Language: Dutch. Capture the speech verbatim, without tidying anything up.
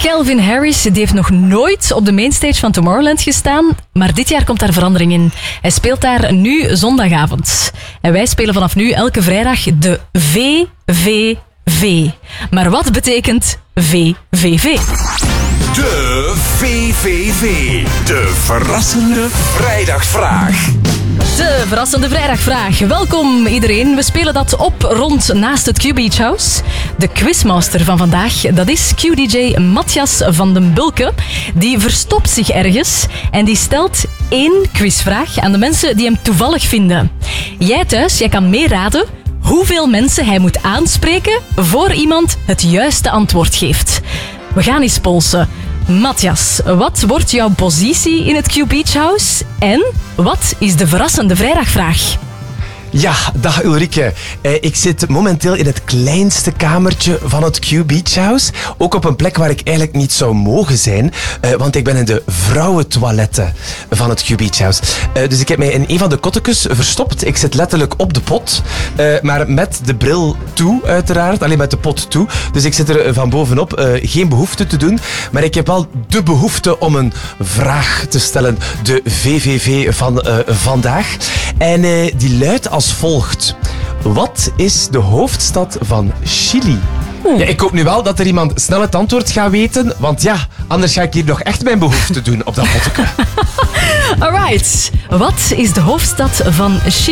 Calvin Harris die heeft nog nooit op de mainstage van Tomorrowland gestaan, maar dit jaar komt daar verandering in. Hij speelt daar nu zondagavond. En wij spelen vanaf nu elke vrijdag de V V V. Maar wat betekent V V V? De V V V. De verrassende vrijdagvraag. De verrassende vrijdagvraag. Welkom iedereen. We spelen dat op rond naast het Q-Beach House. De quizmaster van vandaag, dat is Q D J Matthias van den Bulke. Die verstopt zich ergens en die stelt één quizvraag aan de mensen die hem toevallig vinden. Jij thuis, jij kan meeraden hoeveel mensen hij moet aanspreken voor iemand het juiste antwoord geeft. We gaan eens polsen. Matthias, wat wordt jouw positie in het Q-Beach House? En wat is de verrassende vrijdagvraag? Ja, dag Ulrike. Eh, ik zit momenteel in het kleinste kamertje van het Q-Beach House. Ook op een plek waar ik eigenlijk niet zou mogen zijn. Eh, want ik ben in de vrouwentoiletten van het Q-Beach House. Eh, dus ik heb mij in een van de kottekes verstopt. Ik zit letterlijk op de pot. Eh, maar met de bril toe, uiteraard. Alleen met de pot toe. Dus ik zit er van bovenop. Eh, geen behoefte te doen. Maar ik heb wel de behoefte om een vraag te stellen. De V V V van uh, vandaag. En uh, die luidt als als volgt. Wat is de hoofdstad van Chili? Ja, ik hoop nu wel dat er iemand snel het antwoord gaat weten, want ja, anders ga ik hier nog echt mijn behoefte doen op dat potje. Alright. Wat is de hoofdstad van Chili?